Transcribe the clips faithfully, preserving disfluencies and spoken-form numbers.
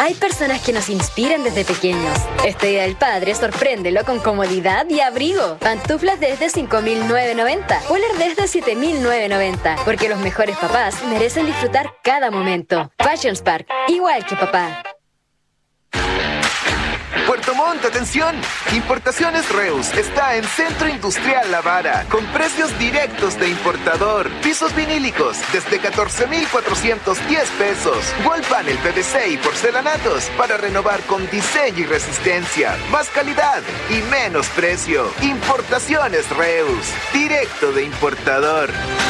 Hay personas que nos inspiran desde pequeños. Este Día del Padre, sorpréndelo con comodidad y abrigo. Pantuflas desde cinco mil novecientos noventa. Polar desde siete mil novecientos noventa. Porque los mejores papás merecen disfrutar cada momento. Fashion Spark, igual que papá. Puerto Montt, atención. Importaciones Reus está en Centro Industrial La Vara, con precios directos de importador. Pisos vinílicos desde catorce mil cuatrocientos diez pesos. Wall panel P V C y porcelanatos para renovar con diseño y resistencia. Más calidad y menos precio. Importaciones Reus, directo de importador.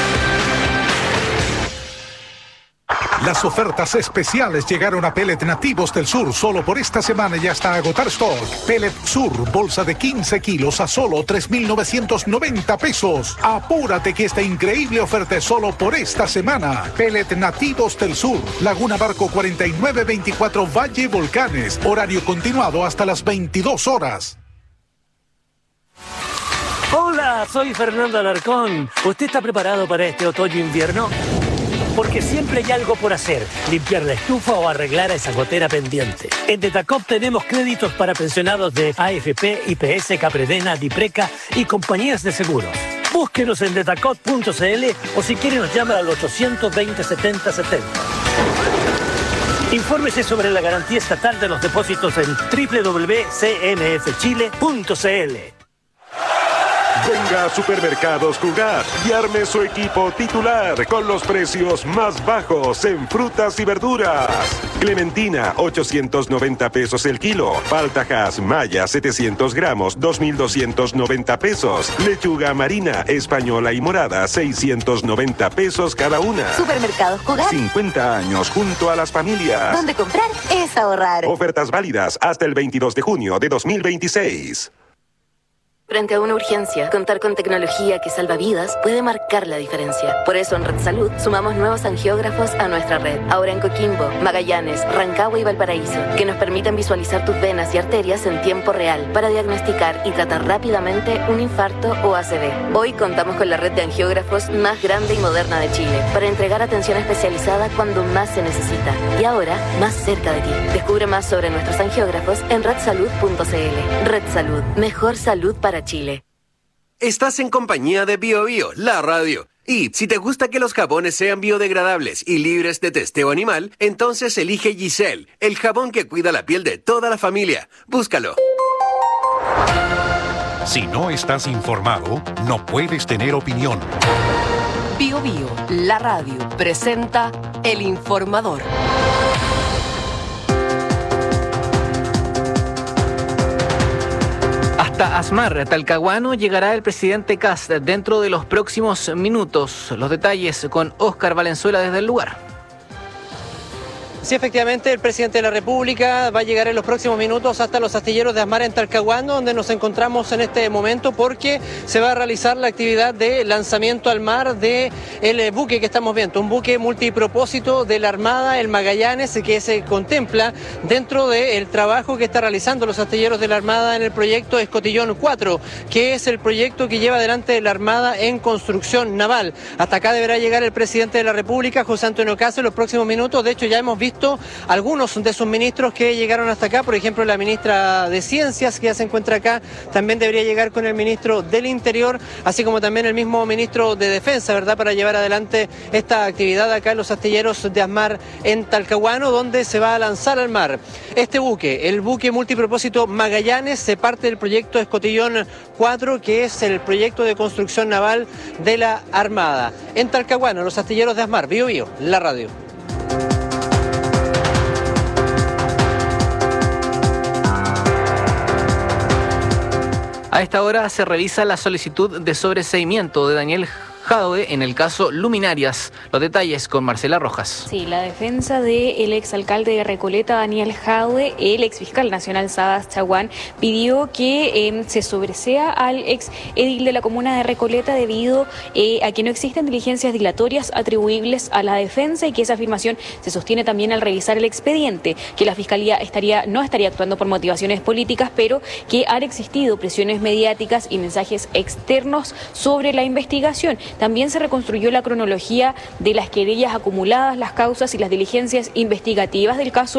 Las ofertas especiales llegaron a Pellet Nativos del Sur solo por esta semana y hasta agotar stock. Pellet Sur, bolsa de quince kilos a solo tres mil novecientos noventa pesos. Apúrate que esta increíble oferta es solo por esta semana. Pellet Nativos del Sur, Laguna Barco cuarenta y nueve veinticuatro Valle Volcanes. Horario continuado hasta las veintidós horas. Hola, soy Fernando Alarcón. ¿Usted está preparado para este otoño-invierno? Porque siempre hay algo por hacer, limpiar la estufa o arreglar esa gotera pendiente. En Detacop tenemos créditos para pensionados de A F P, I P S, Capredena, Dipreca y compañías de seguros. Búsquenos en detacop punto c l o si quiere nos llama al ochocientos veinte setenta setenta. Infórmese sobre la garantía estatal de los depósitos en doble u doble u doble u punto c n f chile punto c l. Venga a Supermercados Cugat y arme su equipo titular con los precios más bajos en frutas y verduras. Clementina, ochocientos noventa pesos el kilo. Paltajas Maya, setecientos gramos, dos mil doscientos noventa pesos. Lechuga marina, española y morada, seiscientos noventa pesos cada una. Supermercados Cugat. cincuenta años junto a las familias. Donde comprar es ahorrar. Ofertas válidas hasta el veintidós de junio de dos mil veintiséis. Frente a una urgencia, contar con tecnología que salva vidas puede marcar la diferencia. Por eso en Red Salud sumamos nuevos angiógrafos a nuestra red. Ahora en Coquimbo, Magallanes, Rancagua y Valparaíso, que nos permiten visualizar tus venas y arterias en tiempo real para diagnosticar y tratar rápidamente un infarto o A C V. Hoy contamos con la red de angiógrafos más grande y moderna de Chile para entregar atención especializada cuando más se necesita. Y ahora, más cerca de ti. Descubre más sobre nuestros angiógrafos en red salud punto c l. Red Salud, mejor salud para Chile. Estás en compañía de Bio Bio, la radio. Y si te gusta que los jabones sean biodegradables y libres de testeo animal, entonces elige Giselle, el jabón que cuida la piel de toda la familia. Búscalo. Si no estás informado, no puedes tener opinión. Bio Bio, la radio, presenta El Informador. Hasta Asmar, Talcahuano, llegará el presidente Kast dentro de los próximos minutos. Los detalles con Óscar Valenzuela desde el lugar. Sí, efectivamente, el presidente de la República va a llegar en los próximos minutos hasta los astilleros de Asmar en Talcahuano, donde nos encontramos en este momento, porque se va a realizar la actividad de lanzamiento al mar del buque que estamos viendo, un buque multipropósito de la Armada, el Magallanes, que se contempla dentro del trabajo que está realizando los astilleros de la Armada en el proyecto Escotillón cuatro, que es el proyecto que lleva adelante la Armada en construcción naval. Hasta acá deberá llegar el presidente de la República, José Antonio Kast, en los próximos minutos. De hecho, ya hemos visto algunos de sus ministros que llegaron hasta acá, por ejemplo la ministra de Ciencias, que ya se encuentra acá, también debería llegar con el ministro del Interior, así como también el mismo ministro de Defensa, ¿verdad?, para llevar adelante esta actividad acá en los astilleros de Asmar en Talcahuano, donde se va a lanzar al mar este buque, el buque multipropósito Magallanes. Se parte del proyecto Escotillón cuatro, que es el proyecto de construcción naval de la Armada. En Talcahuano, los astilleros de Asmar. Bio Bio, la radio. A esta hora se revisa la solicitud de sobreseimiento de Daniel Jadwe en el caso Luminarias. Los detalles con Marcela Rojas. Sí, la defensa del exalcalde de Recoleta, Daniel Jadwe, el exfiscal nacional Sabas Chaguán, pidió que eh, se sobresea al ex edil de la comuna de Recoleta debido eh, a que no existen diligencias dilatorias atribuibles a la defensa, y que esa afirmación se sostiene también al revisar el expediente, que la fiscalía estaría no estaría actuando por motivaciones políticas, pero que han existido presiones mediáticas y mensajes externos sobre la investigación. También se reconstruyó la cronología de las querellas acumuladas, las causas y las diligencias investigativas del caso